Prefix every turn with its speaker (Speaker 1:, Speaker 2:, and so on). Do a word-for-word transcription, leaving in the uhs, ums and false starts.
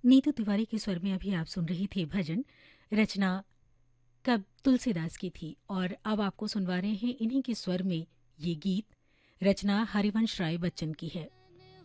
Speaker 1: नीतू तिवारी के स्वर में अभी आप सुन रही थी भजन। रचना कब तुलसीदास की थी और अब आपको सुनवा रहे हैं इन्हीं के स्वर में ये गीत। रचना हरिवंश राय बच्चन की है।